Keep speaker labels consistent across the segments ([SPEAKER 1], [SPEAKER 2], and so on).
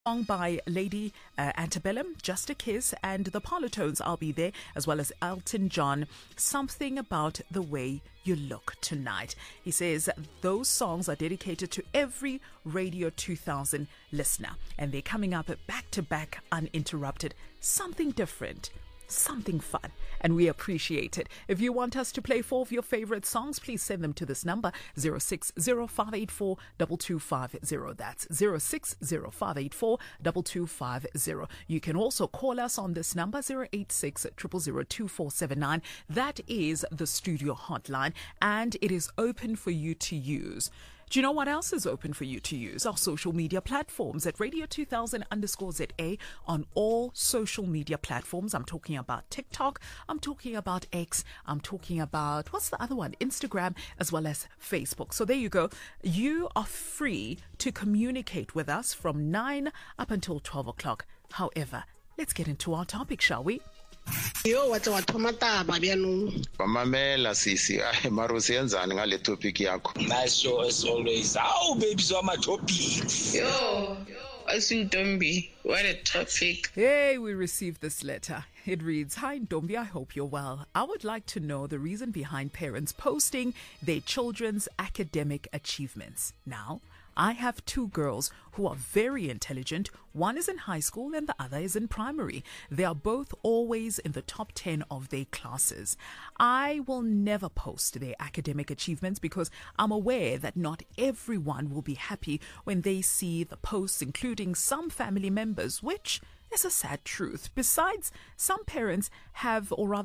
[SPEAKER 1] Song by Lady Antebellum, Just a Kiss, and the Parlotones, I'll Be There, as well as Elton John, Something About the Way You Look Tonight. He says those songs are dedicated to every Radio 2000 listener, and they're coming up back to back, uninterrupted. Something different, something fun, and we appreciate it. If you want us to play 4 of your favorite songs, please send them to this number, 060-584-2250. That's 060-584-2250. You can also call us on this number, 086-000-2479. That is the studio hotline, and it is open for you to use. Do you know what else is open for you to use? Our social media platforms at Radio 2000_ZA on all social media platforms. I'm talking about TikTok. I'm talking about X. I'm talking about, what's the other one? Instagram, as well as Facebook. So there you go. You are free to communicate with us from 9 up until 12 o'clock. However, let's get into our topic, shall we?
[SPEAKER 2] Yo, what's what tomataba bianu?
[SPEAKER 3] Mamela sisi, maro siyenzani ngale topic yakho.
[SPEAKER 4] Nice show as always. Oh, baby, so my topics.
[SPEAKER 2] Yo, Asuntombi, what a topic.
[SPEAKER 1] Hey, we received this letter. It reads, Hi Ntombi, I hope you're well. I would like to know the reason behind parents posting their children's academic achievements. Now, I have 2 girls who are very intelligent. One is in high school and the other is in primary. They are both always in the top 10 of their classes. I will never post their academic achievements because I'm aware that not everyone will be happy when they see the posts, including some family members, which is a sad truth. Besides, some parents have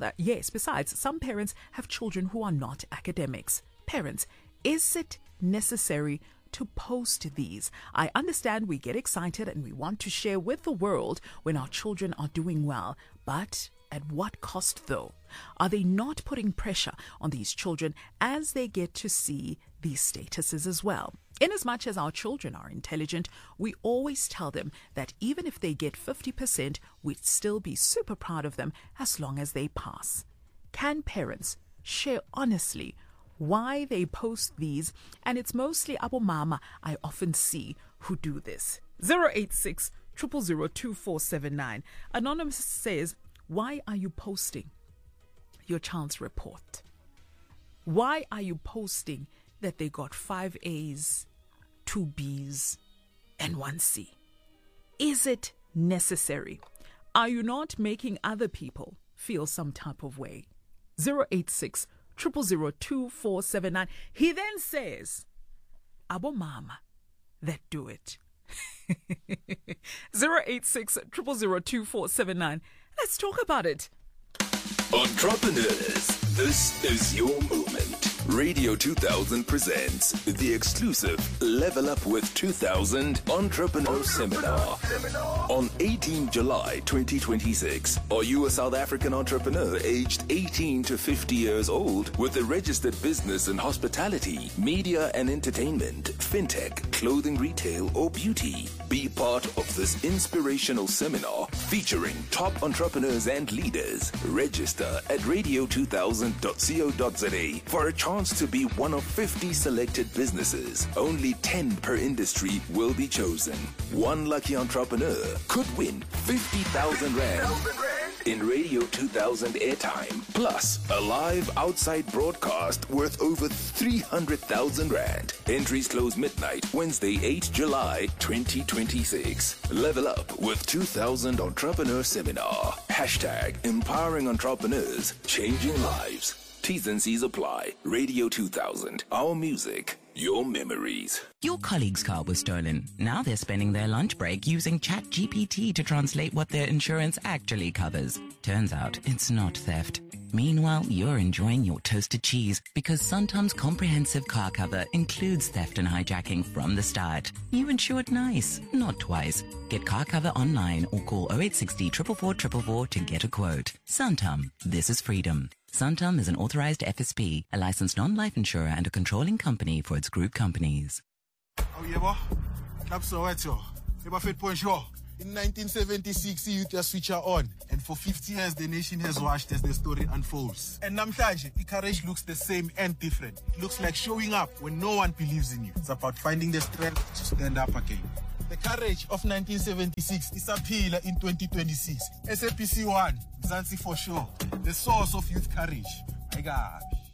[SPEAKER 1] children who are not academics. Parents, is it necessary to post these? I understand we get excited and we want to share with the world when our children are doing well, but at what cost though? Are they not putting pressure on these children as they get to see these statuses as well? Inasmuch as our children are intelligent, we always tell them that even if they get 50%, we'd still be super proud of them as long as they pass. Can parents share honestly why they post these? And it's mostly Abu Mama I often see who do this. 086-000-2479. Anonymous says, why are you posting your child's report? Why are you posting that they got 5 A's, 2 B's, and 1 C? Is it necessary? Are you not making other people feel some type of way? 086-000-2479. He then says, Abo Mama that do it. 086-000-2479. Let's talk about it.
[SPEAKER 5] Entrepreneurs, this is your moment. Radio 2000 presents the exclusive Level Up with 2000 Entrepreneur Seminar on 18 July 2026. Are you a South African entrepreneur aged 18 to 50 years old with a registered business in hospitality, media and entertainment, fintech, clothing retail or beauty? Be part of this inspirational seminar featuring top entrepreneurs and leaders. Register at radio2000.co.za for a chance to be one of 50 selected businesses. Only 10 per industry will be chosen. One lucky entrepreneur could win 50,000 Rand in Radio 2000 airtime, plus a live outside broadcast worth over 300,000 Rand. Entries close midnight, Wednesday, 8 July 2026. Level Up with 2000 Entrepreneur Seminar. Hashtag empowering entrepreneurs, changing lives. T's and C's apply. Radio 2000. Our music, your memories.
[SPEAKER 6] Your colleague's car was stolen. Now they're spending their lunch break using ChatGPT to translate what their insurance actually covers. Turns out it's not theft. Meanwhile, you're enjoying your toasted cheese because Santam's comprehensive car cover includes theft and hijacking from the start. You insured nice, not twice. Get car cover online or call 0860 444 to get a quote. Santam, this is freedom. Santam is an authorized FSP, a licensed non-life insurer and a controlling company for its group companies.
[SPEAKER 7] Oh, yeah, that's so right, yo. Fit point sure. In 1976, the youth switch on, and for 50 years, the nation has watched as the story unfolds. And namhlanje, courage looks the same and different. It looks like showing up when no one believes in you. It's about finding the strength to stand up again. The courage of 1976 is appealing in 2026. SAPC 1, Mzansi for sure. The source of youth courage. I got